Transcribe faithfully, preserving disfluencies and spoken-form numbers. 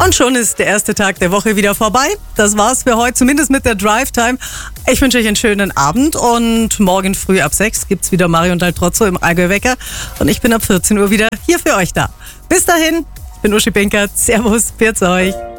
Und schon ist der erste Tag der Woche wieder vorbei. Das war's für heute, zumindest mit der Drive Time. Ich wünsche euch einen schönen Abend und morgen früh ab sechs gibt's wieder Mario und Daltrozzo im Allgäu-Wecker. Und ich bin ab vierzehn Uhr wieder hier für euch da. Bis dahin, ich bin Uschi Pinkert. Servus, pfiat euch.